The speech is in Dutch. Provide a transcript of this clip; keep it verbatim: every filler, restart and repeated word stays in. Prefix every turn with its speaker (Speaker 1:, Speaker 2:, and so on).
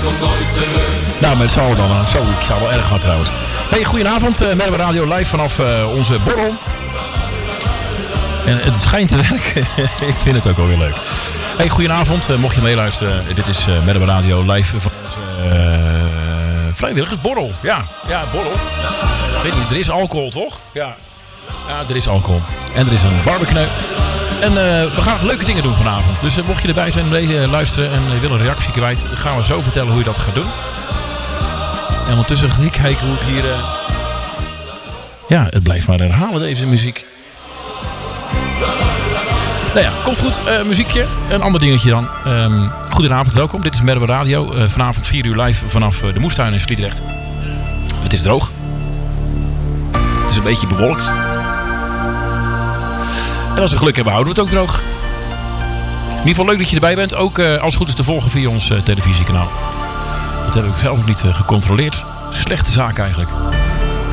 Speaker 1: Nou, met z'n allen dan. Uh, zo, ik sta wel erg hard trouwens. Hey, goedenavond. Uh, Merwe Radio live vanaf uh, onze borrel. En het schijnt te werken. Ik vind het ook wel weer leuk. Hey, goedenavond. Uh, mocht je meeluisteren. Dit is uh, Merwe Radio live van onze uh, vrijwilligersborrel. Ja, ja, borrel. Ja. Weet niet, er is alcohol toch? Ja. Ja, er is alcohol. En er is een barbecue. En uh, we gaan leuke dingen doen vanavond. Dus uh, mocht je erbij zijn, uh, luisteren en uh, wil een reactie kwijt, dan gaan we zo vertellen hoe je dat gaat doen. En ondertussen ga ik kijken hoe ik hier... Uh... Ja, het blijft maar herhalen deze muziek. Nou ja, komt goed. Uh, muziekje. Een ander dingetje dan. Um, goedenavond, welkom. Dit is Merwe Radio. Uh, vanavond vier uur live vanaf uh, de Moestuin in Sliedrecht. Het is droog. Het is een beetje bewolkt. En als we geluk hebben, houden we het ook droog. In ieder geval leuk dat je erbij bent. Ook uh, als het goed is te volgen via ons uh, televisiekanaal. Dat heb ik zelf nog niet uh, gecontroleerd. Slechte zaak eigenlijk.